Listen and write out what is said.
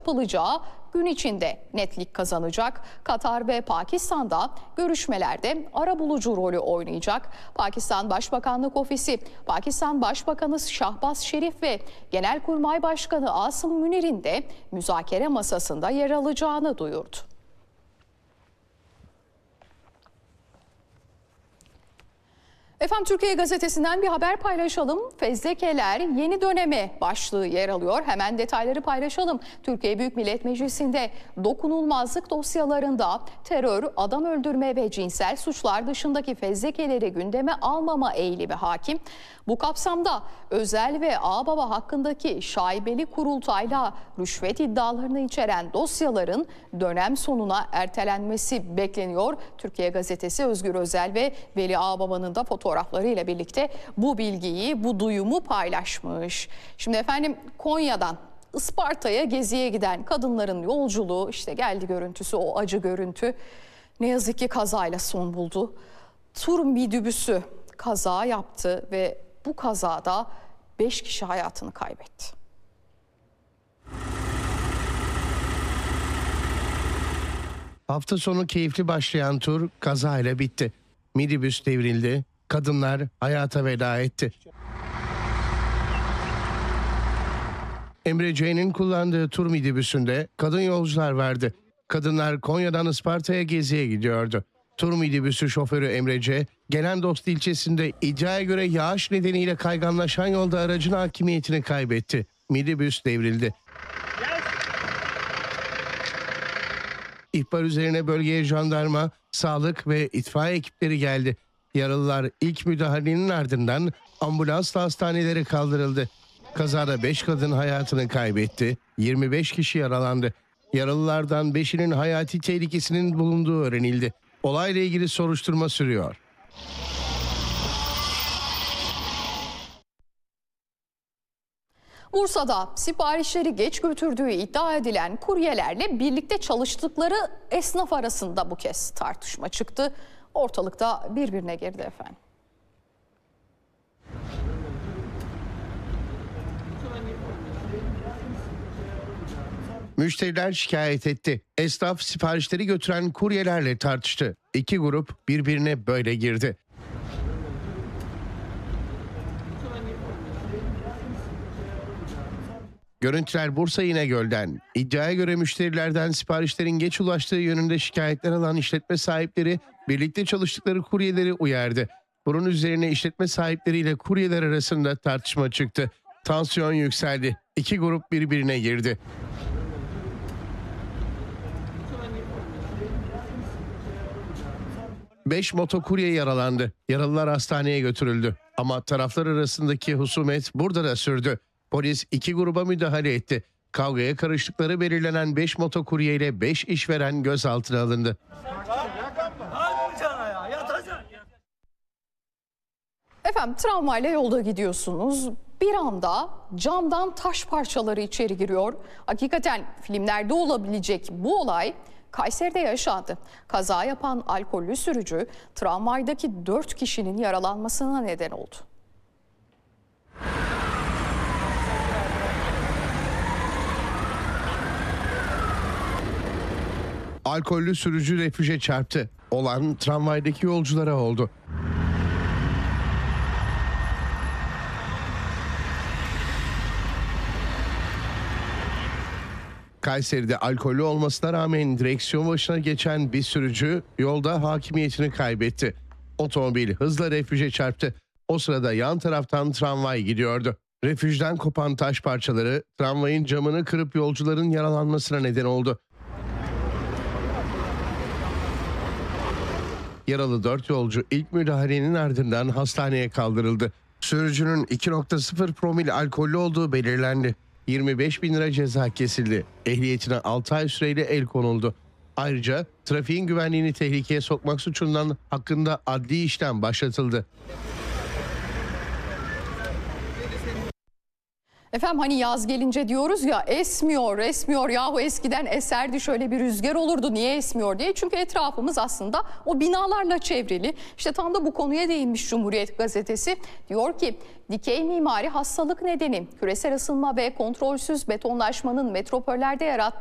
yapılacağı gün içinde netlik kazanacak. Katar ve Pakistan'da görüşmelerde arabulucu rolü oynayacak. Pakistan Başbakanlık Ofisi, Pakistan Başbakanı Şahbaz Şerif ve Genelkurmay Başkanı Asım Münir'in de müzakere masasında yer alacağını duyurdu. Efendim, Türkiye Gazetesi'nden bir haber paylaşalım. Fezlekeler yeni döneme başlığı yer alıyor. Hemen detayları paylaşalım. Türkiye Büyük Millet Meclisi'nde dokunulmazlık dosyalarında terör, adam öldürme ve cinsel suçlar dışındaki fezlekeleri gündeme almama eğilimi hakim. Bu kapsamda özel ve ağbaba hakkındaki şaibeli kurultayla rüşvet iddialarını içeren dosyaların dönem sonuna ertelenmesi bekleniyor. Türkiye Gazetesi Özgür Özel ve Veli Ağbaba'nın da fotoğraflarıyla birlikte bu bilgiyi, bu duyumu paylaşmış. Şimdi efendim, Konya'dan Isparta'ya geziye giden kadınların yolculuğu, işte geldi görüntüsü, o acı görüntü ne yazık ki kazayla son buldu. Tur minibüsü kaza yaptı ve bu kazada 5 kişi hayatını kaybetti. Hafta sonu keyifli başlayan tur kazayla bitti. Minibüs devrildi, kadınlar hayata veda etti. Emre C'nin kullandığı tur minibüsünde kadın yolcular vardı. Kadınlar Konya'dan Isparta'ya geziye gidiyordu. Tur minibüsü şoförü Emre C, Gelendost ilçesinde iddiaya göre yağış nedeniyle kayganlaşan yolda aracın hakimiyetini kaybetti. Minibüs devrildi. İhbar üzerine bölgeye jandarma, sağlık ve itfaiye ekipleri geldi. Yaralılar ilk müdahalenin ardından ambulansla hastanelere kaldırıldı. Kazada 5 kadın hayatını kaybetti, 25 kişi yaralandı. Yaralılardan 5'inin hayati tehlikesinin bulunduğu öğrenildi. Olayla ilgili soruşturma sürüyor. Bursa'da siparişleri geç götürdüğü iddia edilen kuryelerle birlikte çalıştıkları esnaf arasında bu kez tartışma çıktı. Ortalıkta birbirine girdi efendim. Müşteriler şikayet etti. Esnaf siparişleri götüren kuryelerle tartıştı. İki grup birbirine böyle girdi. Görüntüler Bursa İnegöl'den. İddiaya göre müşterilerden siparişlerin geç ulaştığı yönünde şikayetler alan işletme sahipleri birlikte çalıştıkları kuryeleri uyardı. Bunun üzerine işletme sahipleriyle kuryeler arasında tartışma çıktı. Tansiyon yükseldi. İki grup birbirine girdi. Beş motokurye yaralandı. Yaralılar hastaneye götürüldü. Ama taraflar arasındaki husumet burada da sürdü. Polis iki gruba müdahale etti. Kavgaya karıştıkları belirlenen 5 motokurye ile 5 işveren gözaltına alındı. Efendim, tramvayla yolda gidiyorsunuz. Bir anda camdan taş parçaları içeri giriyor. Hakikaten filmlerde olabilecek bu olay Kayseri'de yaşandı. Kaza yapan alkollü sürücü tramvaydaki 4 kişinin yaralanmasına neden oldu. Alkollü sürücü refüje çarptı. Olan tramvaydaki yolculara oldu. Kayseri'de alkollü olmasına rağmen direksiyon başına geçen bir sürücü yolda hakimiyetini kaybetti. Otomobil hızla refüje çarptı. O sırada yan taraftan tramvay gidiyordu. Refüjden kopan taş parçaları tramvayın camını kırıp yolcuların yaralanmasına neden oldu. Yaralı 4 yolcu ilk müdahalenin ardından hastaneye kaldırıldı. Sürücünün 2.0 promil alkollü olduğu belirlendi. 25.000 lira ceza kesildi. Ehliyetine 6 ay süreyle el konuldu. Ayrıca trafiğin güvenliğini tehlikeye sokmak suçundan hakkında adli işlem başlatıldı. Efendim hani yaz gelince diyoruz ya esmiyor yahu eskiden eserdi şöyle bir rüzgar olurdu niye esmiyor diye. Çünkü etrafımız aslında o binalarla çevrili. İşte tam da bu konuya değinmiş Cumhuriyet Gazetesi. Diyor ki dikey mimari hastalık nedeni küresel ısınma ve kontrolsüz betonlaşmanın metropollerde yarattığı